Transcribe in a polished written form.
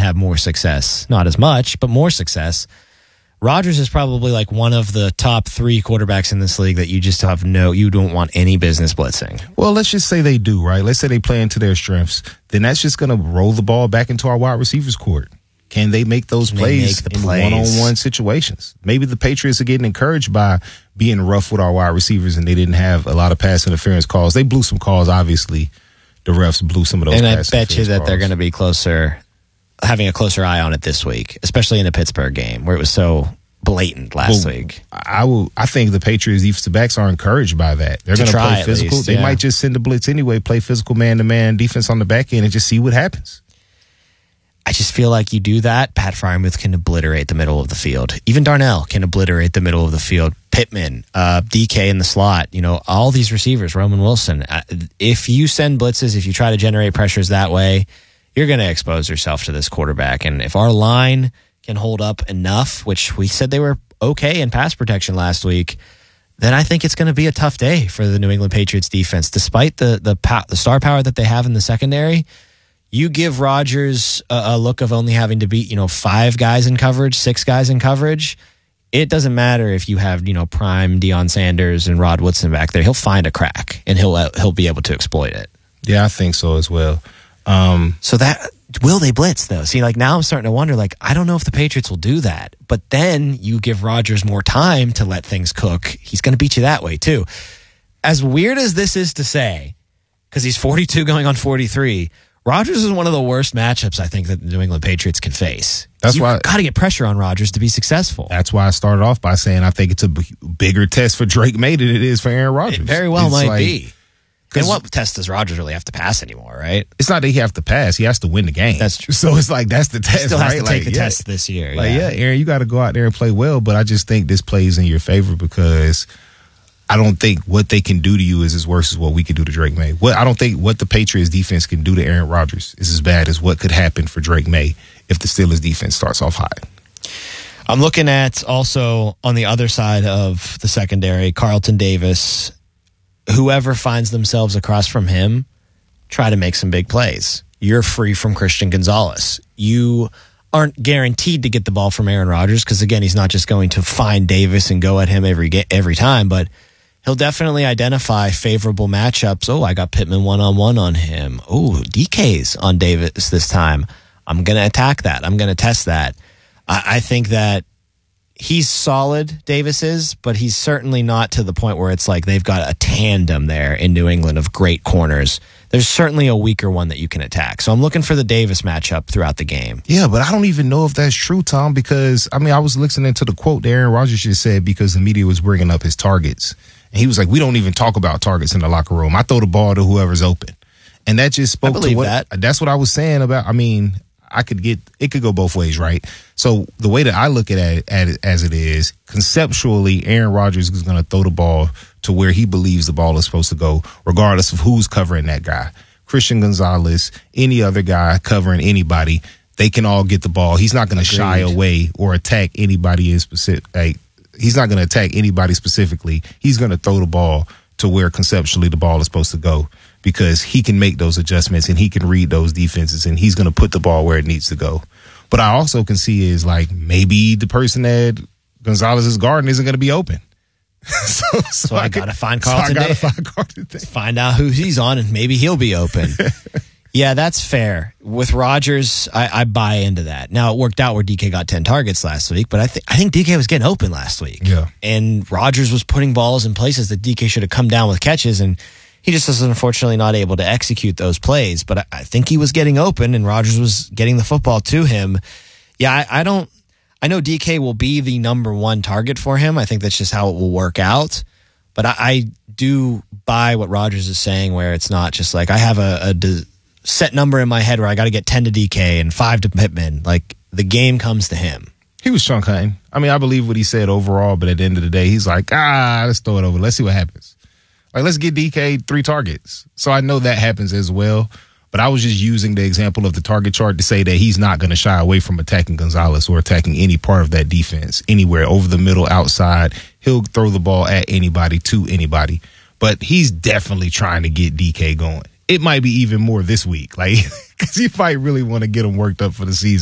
have more success. Not as much, but more success. Rodgers is probably like one of the top 3 quarterbacks in this league that you just you don't want any business blitzing. Well, let's just say they do, right? Let's say they play into their strengths. Then that's just going to roll the ball back into our wide receivers court. Can they make those plays in one-on-one situations? Maybe the Patriots are getting encouraged by being rough with our wide receivers, and they didn't have a lot of pass interference calls. They blew some calls, obviously. The refs blew some of those pass interference calls. And I bet you that they're going to be having a closer eye on it this week, especially in the Pittsburgh game where it was so blatant last week. I think the Patriots defensive backs are encouraged by that. They're going to play physical. They might just send the blitz anyway, play physical man-to-man defense on the back end, and just see what happens. I just feel like you do that, Pat Freiermuth can obliterate the middle of the field. Even Darnell can obliterate the middle of the field. Pittman, DK in the slot, all these receivers, Roman Wilson. If you send blitzes, if you try to generate pressures that way, you're going to expose yourself to this quarterback. And if our line can hold up enough, which we said they were okay in pass protection last week, then I think it's going to be a tough day for the New England Patriots defense. Despite the star power that they have in the secondary, you give Rodgers a look of only having to beat 5 guys in coverage, 6 guys in coverage. It doesn't matter if you have prime Deion Sanders and Rod Woodson back there. He'll find a crack and he'll be able to exploit it. Yeah, I think so as well. So that will they blitz though? See, now I'm starting to wonder. I don't know if the Patriots will do that. But then you give Rodgers more time to let things cook. He's going to beat you that way too. As weird as this is to say, because he's 42 going on 43. Rodgers is one of the worst matchups I think that the New England Patriots can face. That's why got to get pressure on Rodgers to be successful. That's why I started off by saying I think it's a bigger test for Drake May than it is for Aaron Rodgers. It very well might be. And what test does Rodgers really have to pass anymore, right? It's not that he have to pass; he has to win the game. That's true. So it's that's the test. He still has right? to take the test this year. Aaron, you got to go out there and play well. But I just think this plays in your favor because I don't think what they can do to you is as worse as what we could do to Drake May. I don't think what the Patriots defense can do to Aaron Rodgers is as bad as what could happen for Drake May if the Steelers defense starts off hot. I'm looking at also on the other side of the secondary, Carlton Davis. Whoever finds themselves across from him, try to make some big plays. You're free from Christian Gonzalez. You aren't guaranteed to get the ball from Aaron Rodgers because, again, he's not just going to find Davis and go at him every time, but he'll definitely identify favorable matchups. Oh, I got Pittman one-on-one on him. Oh, DK's on Davis this time. I'm going to attack that. I'm going to test that. I think that he's solid, Davis is, but he's certainly not to the point where it's like they've got a tandem there in New England of great corners. There's certainly a weaker one that you can attack. So I'm looking for the Davis matchup throughout the game. Yeah, but I don't even know if that's true, Tom, because, I was listening to the quote that Aaron Rodgers just said because the media was bringing up his targets. And he was like, we don't even talk about targets in the locker room. I throw the ball to whoever's open. And that just spoke to what that's what I was saying about, it could go both ways, right? So the way that I look at it as it is, conceptually, Aaron Rodgers is going to throw the ball to where he believes the ball is supposed to go, regardless of who's covering that guy. Christian Gonzalez, any other guy covering anybody, they can all get the ball. He's not going to shy away or attack anybody in specific. He's not going to attack anybody specifically. He's going to throw the ball to where conceptually the ball is supposed to go, because he can make those adjustments and he can read those defenses and he's going to put the ball where it needs to go. But I also can see is maybe the person that Gonzalez is guarding isn't going to be open. so I got to find Carlton. Find out who he's on and maybe he'll be open. Yeah, that's fair. With Rodgers, I buy into that. Now, it worked out where DK got 10 targets last week, but I think DK was getting open last week. Yeah. And Rodgers was putting balls in places that DK should have come down with catches, and he just was unfortunately not able to execute those plays. But I think he was getting open, and Rodgers was getting the football to him. Yeah, I know DK will be the number one target for him. I think that's just how it will work out. But I do buy what Rodgers is saying, where it's not just like I have a set number in my head where I got to get 10 to DK and 5 to Pittman. Like, the game comes to him. He was chunk hunting. I believe what he said overall, but at the end of the day, he's like, let's throw it over. Let's see what happens. Let's get DK 3 targets. So I know that happens as well. But I was just using the example of the target chart to say that he's not going to shy away from attacking Gonzalez or attacking any part of that defense, anywhere, over the middle, outside. He'll throw the ball at anybody, to anybody. But he's definitely trying to get DK going. It might be even more this week, because he might really want to get him worked up for the season.